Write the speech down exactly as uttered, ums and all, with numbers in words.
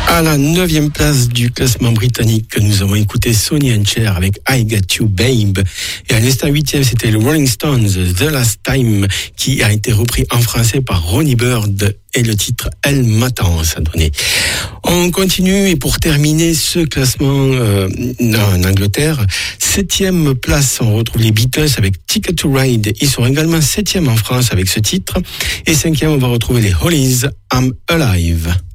À la neuvième place du classement britannique, nous avons écouté Sonny and Cher avec I Got You Babe. Et à l'instant huitième, c'était le Rolling Stones, The Last Time, qui a été repris en français par Ronnie Bird et le titre Elle m'attend, ça donnait. On continue et pour terminer ce classement euh, en Angleterre, septième place, on retrouve les Beatles avec Ticket to Ride. Ils sont également septième en France avec ce titre. Et cinquième, on va retrouver les Hollies, I'm Alive.